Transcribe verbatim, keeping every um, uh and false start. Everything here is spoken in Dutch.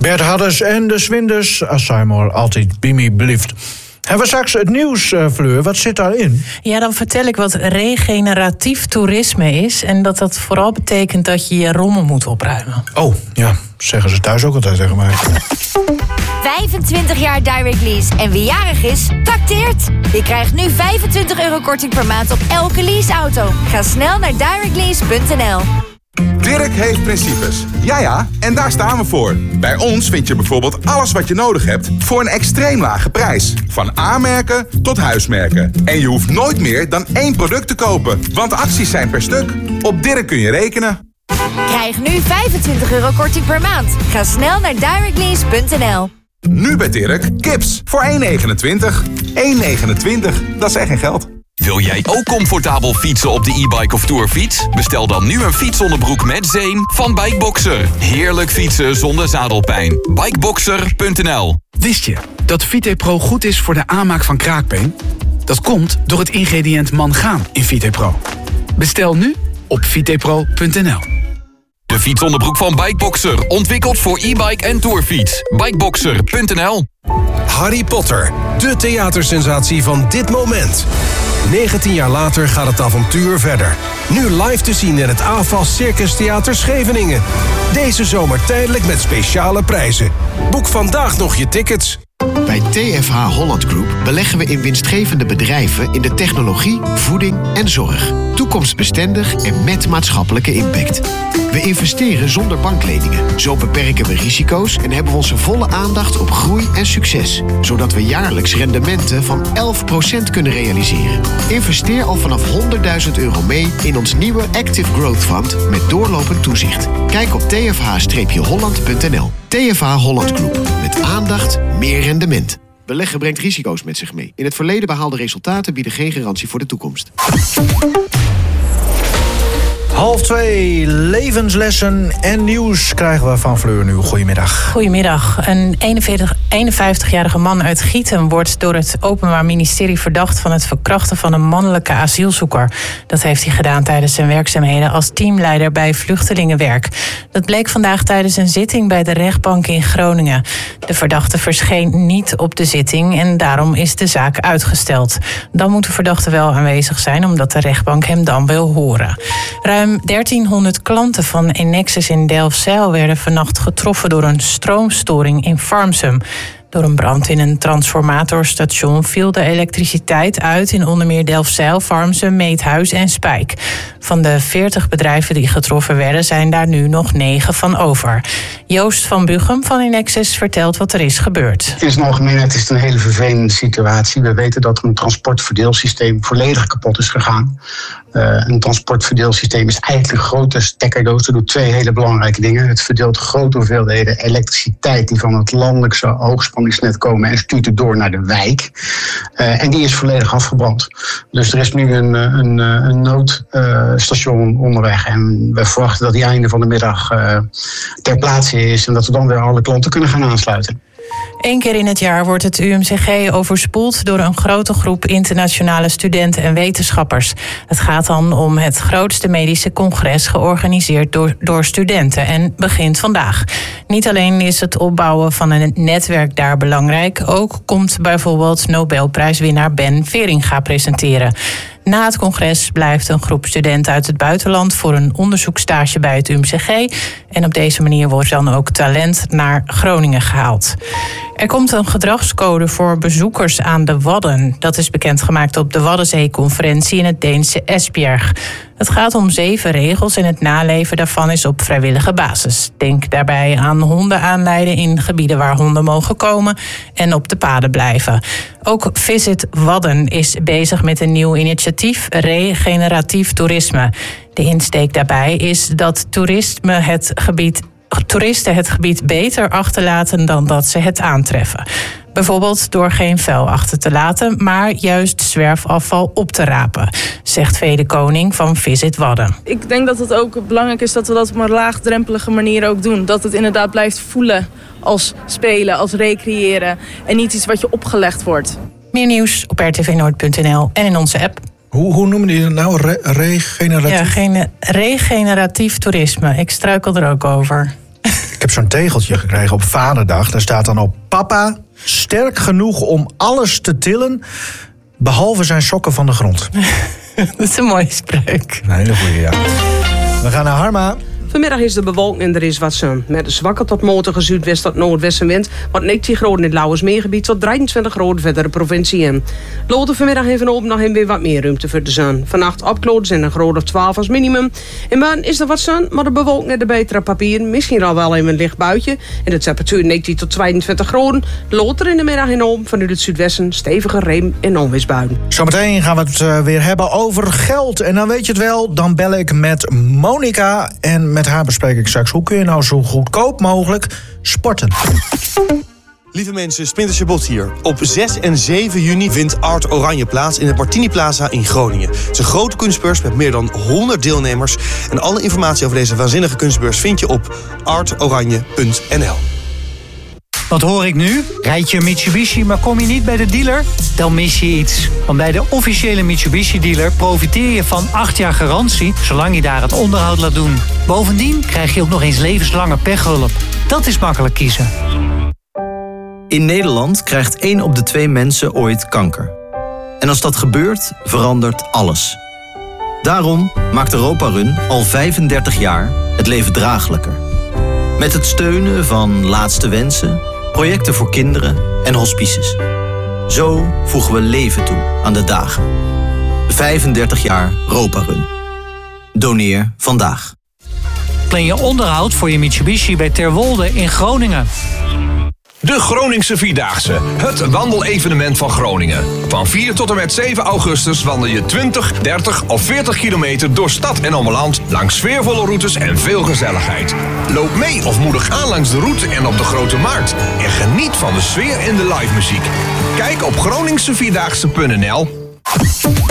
Bert Hadders en de Swinders, als zij maar altijd bij mij blijft. Hebben we straks het nieuws, uh, Fleur? Wat zit daarin? Ja, dan vertel ik wat regeneratief toerisme is. En dat dat vooral betekent dat je je rommel moet opruimen. Oh, ja. Zeggen ze thuis ook altijd tegen mij. vijfentwintig jaar Direct Lease. En wie jarig is, tacteert. Je krijgt nu vijfentwintig euro korting per maand op elke leaseauto. Ga snel naar direct lease punt n l. Dirk heeft principes. Ja, ja, en daar staan we voor. Bij ons vind je bijvoorbeeld alles wat je nodig hebt voor een extreem lage prijs. Van A-merken tot huismerken. En je hoeft nooit meer dan één product te kopen, want acties zijn per stuk. Op Dirk kun je rekenen. Krijg nu vijfentwintig euro korting per maand. Ga snel naar direct lease punt n l. Nu bij Dirk, kips voor één negenentwintig. één negenentwintig, dat is echt geen geld. Wil jij ook comfortabel fietsen op de e-bike of tourfiets? Bestel dan nu een fietsonderbroek met zeem van Bikeboxer. Heerlijk fietsen zonder zadelpijn. Bikeboxer punt n l. Wist je dat VitePro goed is voor de aanmaak van kraakbeen? Dat komt door het ingrediënt mangaan in VitePro. Bestel nu op vitepro punt n l. De fietsonderbroek van Bikeboxer. Ontwikkeld voor e-bike en tourfiets. Bikeboxer punt n l. Harry Potter, de theatersensatie van dit moment. negentien jaar later gaat het avontuur verder. Nu live te zien in het A F A S Circus Theater Scheveningen. Deze zomer tijdelijk met speciale prijzen. Boek vandaag nog je tickets. Bij T F H Holland Group beleggen we in winstgevende bedrijven in de technologie, voeding en zorg. Toekomstbestendig en met maatschappelijke impact. We investeren zonder bankleningen. Zo beperken we risico's en hebben we onze volle aandacht op groei en succes. Zodat we jaarlijks rendementen van elf procent kunnen realiseren. Investeer al vanaf honderdduizend euro mee in ons nieuwe Active Growth Fund met doorlopend toezicht. Kijk op t f h holland punt n l. T F H Holland Group. Met aandacht, meer rendement. Beleggen brengt risico's met zich mee. In het verleden behaalde resultaten bieden geen garantie voor de toekomst. Half twee, levenslessen en nieuws krijgen we van Fleur nu. Goedemiddag. Goedemiddag. Een eenenvijftigjarige man uit Gieten wordt door het Openbaar Ministerie verdacht van het verkrachten van een mannelijke asielzoeker. Dat heeft hij gedaan tijdens zijn werkzaamheden als teamleider bij Vluchtelingenwerk. Dat bleek vandaag tijdens een zitting bij de rechtbank in Groningen. De verdachte verscheen niet op de zitting en daarom is de zaak uitgesteld. Dan moet de verdachte wel aanwezig zijn, omdat de rechtbank hem dan wil horen. Ruim dertienhonderd klanten van Enexis in Delfzijl werden vannacht getroffen door een stroomstoring in Farmsum. Door een brand in een transformatorstation viel de elektriciteit uit in onder meer Delfzijl, Farmsum, Meethuis en Spijk. Van de veertig bedrijven die getroffen werden zijn daar nu nog negen van over. Joost van Buchem van Enexis vertelt wat er is gebeurd. In zijn algemeenheid is het een hele vervelende situatie. We weten dat er een transportverdeelsysteem volledig kapot is gegaan. Uh, een transportverdeelsysteem is eigenlijk een grote stekkerdoos. Dat doet twee hele belangrijke dingen. Het verdeelt grote hoeveelheden elektriciteit die van het landelijke hoogspanningsnet komen en stuurt het door naar de wijk. Uh, en die is volledig afgebrand. Dus er is nu een, een, een noodstation uh, onderweg. En we verwachten dat die einde van de middag uh, ter plaatse is en dat we dan weer alle klanten kunnen gaan aansluiten. Eén keer in het jaar wordt het U M C G overspoeld door een grote groep internationale studenten en wetenschappers. Het gaat dan om het grootste medische congres georganiseerd door, door studenten en begint vandaag. Niet alleen is het opbouwen van een netwerk daar belangrijk, ook komt bijvoorbeeld Nobelprijswinnaar Ben Veringa presenteren. Na het congres blijft een groep studenten uit het buitenland voor een onderzoeksstage bij het U M C G. En op deze manier wordt dan ook talent naar Groningen gehaald. Er komt een gedragscode voor bezoekers aan de Wadden. Dat is bekendgemaakt op de Waddenzee-conferentie in het Deense Esbjerg. Het gaat om zeven regels en het naleven daarvan is op vrijwillige basis. Denk daarbij aan honden aanleiden in gebieden waar honden mogen komen en op de paden blijven. Ook Visit Wadden is bezig met een nieuw initiatief, regeneratief toerisme. De insteek daarbij is dat toerisme het gebied toeristen het gebied beter achterlaten dan dat ze het aantreffen. Bijvoorbeeld door geen vuil achter te laten, maar juist zwerfafval op te rapen, zegt Vede Koning van Visit Wadden. Ik denk dat het ook belangrijk is dat we dat op een laagdrempelige manier ook doen. Dat het inderdaad blijft voelen als spelen, als recreëren en niet iets wat je opgelegd wordt. Meer nieuws op r t v noord punt n l en in onze app. Hoe, hoe noemde je dat nou? Re- regeneratief? Ja, geen, regeneratief toerisme. Ik struikel er ook over. Ik heb heb zo'n tegeltje gekregen op Vaderdag. Daar staat dan op: papa, sterk genoeg om alles te tillen, behalve zijn sokken van de grond. Dat is een mooie spreuk. Een hele goeie, ja. We gaan naar Harma. Vanmiddag is de bewolking en er is wat zon. Met een zwakke tot matige zuidwest tot noordwestenwind. Wat negentien graden in het Lauwersmeergebied tot drieëntwintig graden verder de provincie in. Later vanmiddag even op nog weer wat meer ruimte voor de zon. Vannacht opkloten en een graad of twaalf als minimum. In maand is er wat zon, maar de bewolking en de betere papier. Misschien al wel even een licht buitje. En de temperatuur negentien tot tweeëntwintig graden. Later in de middag en om vanuit het zuidwesten stevige reem- en onweersbuien. Zometeen gaan we het uh, weer hebben over geld. En dan weet je het wel, dan bel ik met Monica. En met haar bespreek ik straks: hoe kun je nou zo goedkoop mogelijk sporten? Lieve mensen, Splinter Chabot hier. Op zes en zeven juni vindt Art Oranje plaats in het Martini Plaza in Groningen. Het is een grote kunstbeurs met meer dan honderd deelnemers. En alle informatie over deze waanzinnige kunstbeurs vind je op art oranje punt n l. Wat hoor ik nu? Rijd je een Mitsubishi, maar kom je niet bij de dealer? Dan mis je iets. Want bij de officiële Mitsubishi-dealer profiteer je van acht jaar garantie, zolang je daar het onderhoud laat doen. Bovendien krijg je ook nog eens levenslange pechhulp. Dat is makkelijk kiezen. In Nederland krijgt één op de twee mensen ooit kanker. En als dat gebeurt, verandert alles. Daarom maakt Europa Run al vijfendertig jaar het leven draaglijker. Met het steunen van Laatste Wensen, projecten voor kinderen en hospices. Zo voegen we leven toe aan de dagen. vijfendertig jaar Europa Run. Doneer vandaag. Plan je onderhoud voor je Mitsubishi bij Terwolde in Groningen. De Groningse Vierdaagse, het wandelevenement van Groningen. Van vier tot en met zeven augustus wandel je twintig, dertig of veertig kilometer door stad en omland, langs sfeervolle routes en veel gezelligheid. Loop mee of moedig aan langs de route en op de Grote Markt. En geniet van de sfeer en de live muziek. Kijk op groningsevierdaagse punt n l.